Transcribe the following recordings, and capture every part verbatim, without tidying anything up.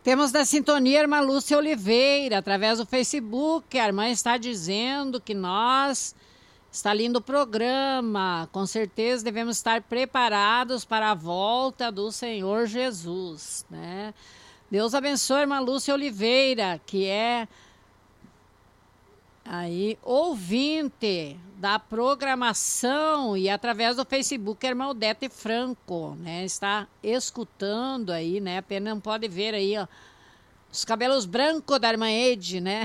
Temos da sintonia a irmã Lúcia Oliveira, através do Facebook. A irmã está dizendo que nós, está lindo o programa, com certeza devemos estar preparados para a volta do Senhor Jesus, né? Deus abençoe a irmã Lúcia Oliveira, que é aí ouvinte da programação e através do Facebook a irmã Odete Franco, né? Está escutando aí, né? Apenas não pode ver aí, ó, os cabelos brancos da irmã Ede, né?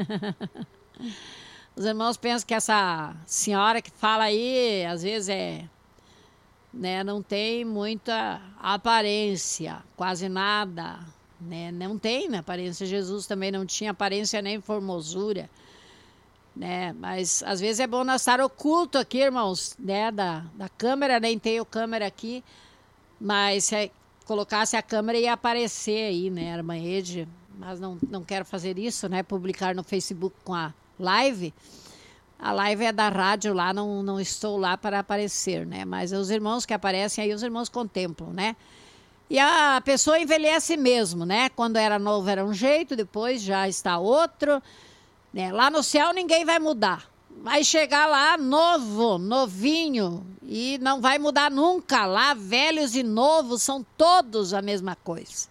Os irmãos pensam que essa senhora que fala aí, às vezes é, né? Não tem muita aparência, quase nada, né? Não tem, né? Aparência. Jesus também não tinha aparência nem formosura, né? Mas às vezes é bom nós estar oculto aqui, irmãos, né? Da, da câmera, nem tenho câmera aqui, mas se colocasse a câmera ia aparecer aí, né, a irmã Ede, mas não, não quero fazer isso, né? Publicar no Facebook com a live. A live é da rádio lá, não, não estou lá para aparecer, né? Mas os irmãos que aparecem aí, os irmãos contemplam, né? E a pessoa envelhece mesmo, né? Quando era novo era um jeito, depois já está outro, né? Lá no céu ninguém vai mudar. Vai chegar lá novo, novinho, e não vai mudar nunca. Lá velhos e novos são todos a mesma coisa.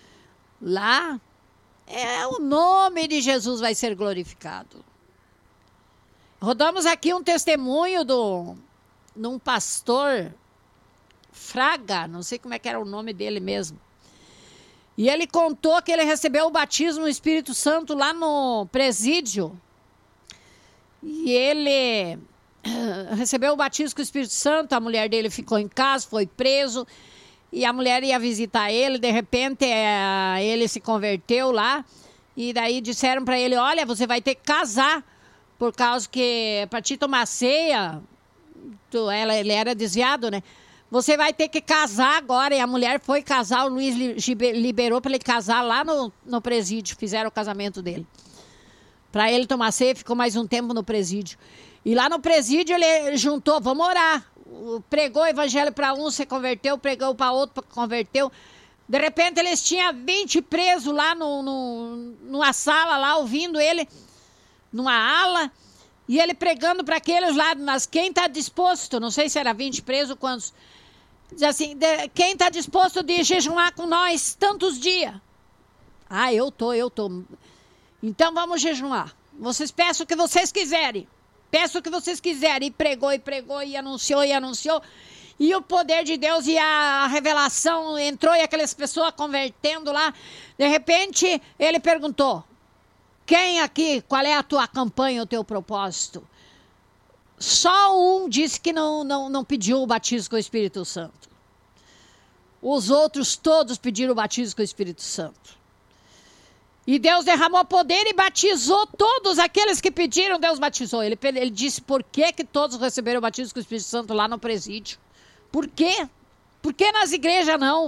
Lá é o nome de Jesus vai ser glorificado. Rodamos aqui um testemunho do, de um pastor Fraga, não sei como é que era o nome dele mesmo. E ele contou que ele recebeu o batismo no Espírito Santo lá no presídio. E ele recebeu o batismo com o Espírito Santo, a mulher dele ficou em casa, foi preso. E a mulher ia visitar ele, de repente é, ele se converteu lá. E daí disseram para ele, olha, você vai ter que casar, por causa que para te tomar ceia, tu, ela, ele era desviado, né? Você vai ter que casar agora. E a mulher foi casar, o Luiz liberou para ele casar lá no, no presídio. Fizeram o casamento dele. Para ele tomar ceia, ficou mais um tempo no presídio. E lá no presídio ele juntou, vamos orar. Pregou o evangelho para um, se converteu, pregou para outro, converteu. De repente eles tinham vinte presos lá no, no, numa sala, lá ouvindo ele, numa ala. E ele pregando para aqueles lá, mas quem está disposto, não sei se era vinte presos, quantos... Diz assim, de, quem está disposto de jejuar com nós tantos dias? Ah, eu tô, eu tô. Então vamos jejuar. Vocês peçam o que vocês quiserem. Peçam o que vocês quiserem. E pregou, e pregou, e anunciou, e anunciou. E o poder de Deus e a revelação entrou e aquelas pessoas convertendo lá. De repente, ele perguntou, quem aqui, qual é a tua campanha, o teu propósito? Só um disse que não, não, não pediu o batismo com o Espírito Santo. Os outros todos pediram o batismo com o Espírito Santo. E Deus derramou poder e batizou todos aqueles que pediram, Deus batizou. Ele, ele disse por que, que todos receberam o batismo com o Espírito Santo lá no presídio. Por quê? Por que nas igrejas não?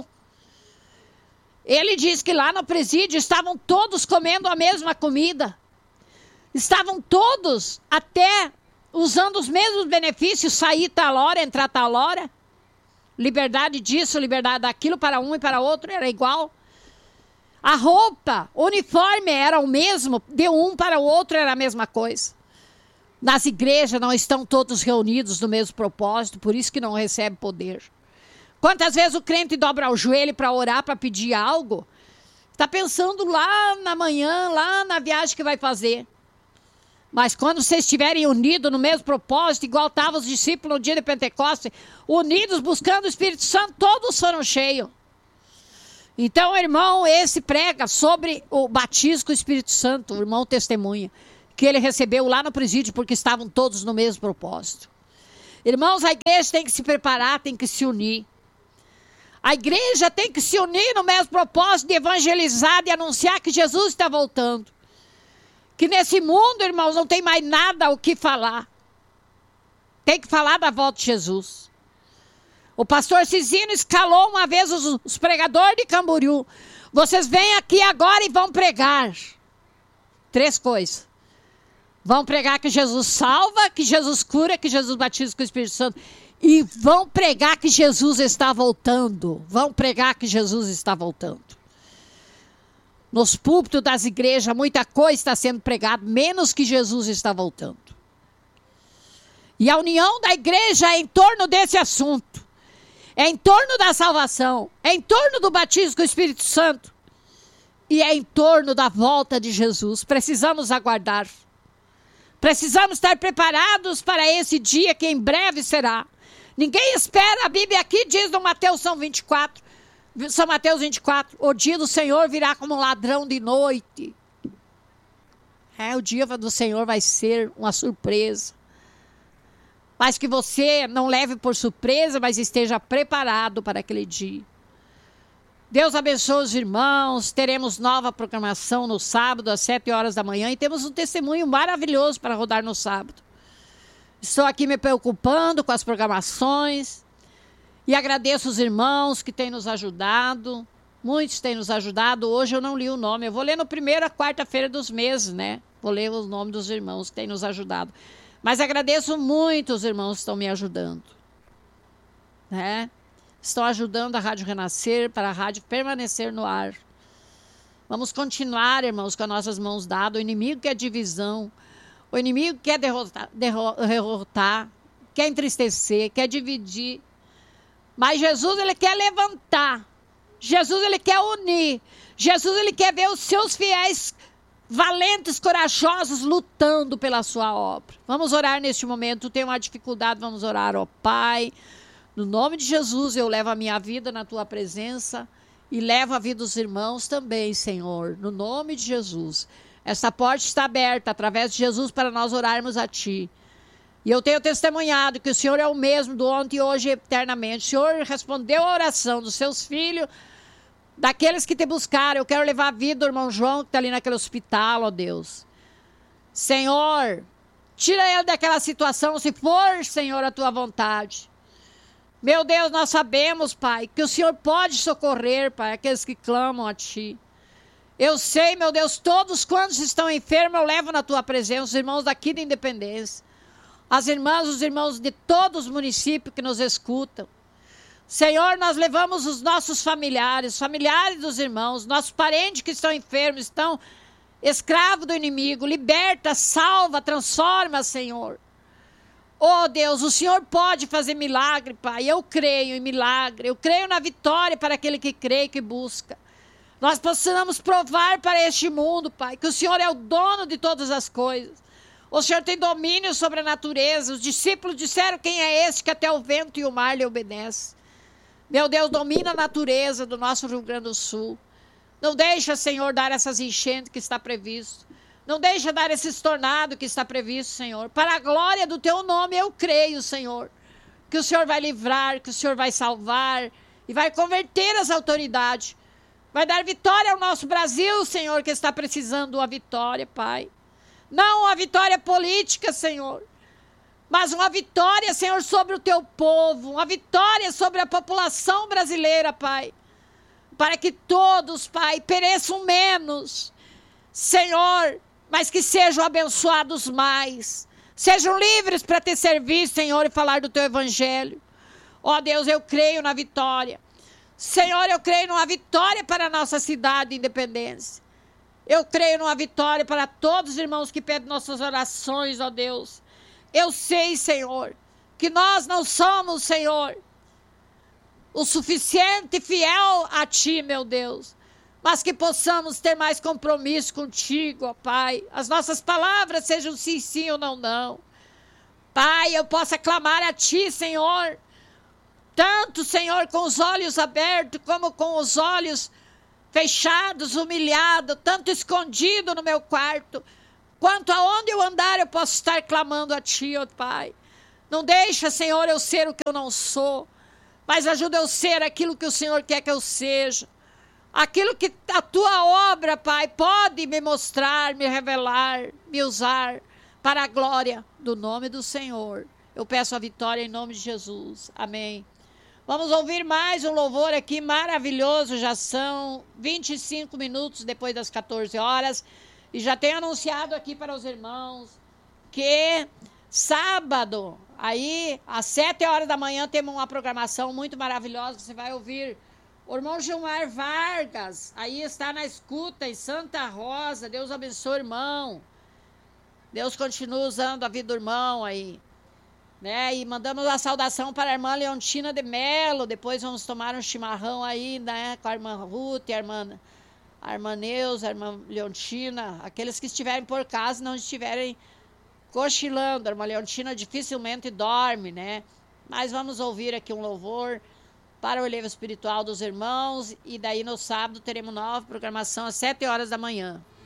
Ele disse que lá no presídio estavam todos comendo a mesma comida. Estavam todos até usando os mesmos benefícios, sair tal hora, entrar tal hora. Liberdade disso, liberdade daquilo, para um e para outro era igual. A roupa, o uniforme era o mesmo, de um para o outro era a mesma coisa. Nas igrejas não estão todos reunidos no mesmo propósito, por isso que não recebe poder. Quantas vezes o crente dobra o joelho para orar, para pedir algo, está pensando lá na manhã, lá na viagem que vai fazer. Mas quando vocês estiverem unidos no mesmo propósito, igual estavam os discípulos no dia de Pentecostes, unidos buscando o Espírito Santo, todos foram cheios. Então, irmão, esse prega sobre o batismo com o Espírito Santo, o irmão testemunha, que ele recebeu lá no presídio, porque estavam todos no mesmo propósito. Irmãos, a igreja tem que se preparar, tem que se unir. A igreja tem que se unir no mesmo propósito de evangelizar, de anunciar que Jesus está voltando. Que nesse mundo, irmãos, não tem mais nada o que falar. Tem que falar da volta de Jesus. O pastor Cisino escalou uma vez os, os pregadores de Camboriú. Vocês vêm aqui agora e vão pregar. Três coisas. Vão pregar que Jesus salva, que Jesus cura, que Jesus batiza com o Espírito Santo. E vão pregar que Jesus está voltando. Vão pregar que Jesus está voltando. Nos púlpitos das igrejas, muita coisa está sendo pregada, menos que Jesus está voltando. E a união da igreja é em torno desse assunto. É em torno da salvação. É em torno do batismo com o Espírito Santo. E é em torno da volta de Jesus. Precisamos aguardar. Precisamos estar preparados para esse dia que em breve será. Ninguém espera, a Bíblia aqui diz no Mateus São vinte e quatro, São Mateus vinte e quatro, o dia do Senhor virá como um ladrão de noite. É, o dia do Senhor vai ser uma surpresa. Mas que você não leve por surpresa, mas esteja preparado para aquele dia. Deus abençoe os irmãos. Teremos nova programação no sábado, às sete horas da manhã. E temos um testemunho maravilhoso para rodar no sábado. Estou aqui me preocupando com as programações. E agradeço os irmãos que têm nos ajudado. Muitos têm nos ajudado. Hoje eu não li o nome. Eu vou ler no primeira quarta-feira dos meses, né? Vou ler os nomes dos irmãos que têm nos ajudado. Mas agradeço muito os irmãos que estão me ajudando. Né? Estão ajudando a Rádio Renascer para a rádio permanecer no ar. Vamos continuar, irmãos, com as nossas mãos dadas. O inimigo quer divisão. O inimigo quer derrotar, derrotar, quer entristecer, quer dividir. Mas Jesus, ele quer levantar. Jesus, ele quer unir. Jesus, ele quer ver os seus fiéis valentes, corajosos, lutando pela sua obra. Vamos orar neste momento. Tem uma dificuldade, vamos orar, ó Pai. No nome de Jesus, eu levo a minha vida na tua presença e levo a vida dos irmãos também, Senhor. No nome de Jesus. Esta porta está aberta através de Jesus para nós orarmos a ti. E eu tenho testemunhado que o Senhor é o mesmo do ontem, hoje e eternamente. O Senhor respondeu a oração dos seus filhos, daqueles que te buscaram. Eu quero levar a vida do irmão João, que está ali naquele hospital, ó Deus. Senhor, tira ele daquela situação, se for, Senhor, a tua vontade. Meu Deus, nós sabemos, Pai, que o Senhor pode socorrer, Pai, aqueles que clamam a ti. Eu sei, meu Deus, todos quantos estão enfermos, eu levo na tua presença, os irmãos daqui da Independência. As irmãs, os irmãos de todos os municípios que nos escutam. Senhor, nós levamos os nossos familiares, familiares dos irmãos, nossos parentes que estão enfermos, estão escravos do inimigo. Liberta, salva, transforma, Senhor. Oh Deus, o Senhor pode fazer milagre, Pai. Eu creio em milagre, eu creio na vitória para aquele que crê e que busca. Nós possamos provar para este mundo, Pai, que o Senhor é o dono de todas as coisas. O Senhor tem domínio sobre a natureza. Os discípulos disseram: quem é esse que até o vento e o mar lhe obedece? Meu Deus, domina a natureza do nosso Rio Grande do Sul. Não deixa, Senhor, dar essas enchentes que está previsto. Não deixa dar esses tornados que está previsto, Senhor. Para a glória do teu nome, eu creio, Senhor, que o Senhor vai livrar, que o Senhor vai salvar e vai converter as autoridades. Vai dar vitória ao nosso Brasil, Senhor, que está precisando de uma vitória, Pai. Não uma vitória política, Senhor, mas uma vitória, Senhor, sobre o teu povo. Uma vitória sobre a população brasileira, Pai. Para que todos, Pai, pereçam menos, Senhor, mas que sejam abençoados mais. Sejam livres para te servir, Senhor, e falar do teu evangelho. Ó Deus, eu creio na vitória. Senhor, eu creio numa vitória para a nossa cidade de Independência. Eu creio numa vitória para todos os irmãos que pedem nossas orações, ó Deus. Eu sei, Senhor, que nós não somos, Senhor, o suficiente fiel a Ti, meu Deus. Mas que possamos ter mais compromisso contigo, ó Pai. As nossas palavras sejam sim, sim ou não, não. Pai, eu possa clamar a Ti, Senhor. Tanto, Senhor, com os olhos abertos, como com os olhos fechados, humilhado, tanto escondido no meu quarto, quanto aonde eu andar eu posso estar clamando a Ti, ó Pai. Não deixa, Senhor, eu ser o que eu não sou, mas ajuda eu ser aquilo que o Senhor quer que eu seja. Aquilo que a Tua obra, Pai, pode me mostrar, me revelar, me usar para a glória do nome do Senhor. Eu peço a vitória em nome de Jesus. Amém. Vamos ouvir mais um louvor aqui maravilhoso. Já são vinte e cinco minutos depois das quatorze horas. E já tenho anunciado aqui para os irmãos que sábado, aí às sete horas da manhã, temos uma programação muito maravilhosa. Você vai ouvir O irmão Gilmar Vargas, aí está na escuta em Santa Rosa. Deus abençoe o irmão. Deus continua usando a vida do irmão aí. Né? E mandamos uma saudação para a irmã Leontina de Melo. Depois vamos tomar um chimarrão aí, né? Com a irmã Ruth, a irmã, a irmã Neuza, a irmã Leontina. Aqueles que estiverem por casa e não estiverem cochilando. A irmã Leontina dificilmente dorme, né? Mas vamos ouvir aqui um louvor para o relevo espiritual dos irmãos. E daí no sábado teremos nova programação às sete horas da manhã.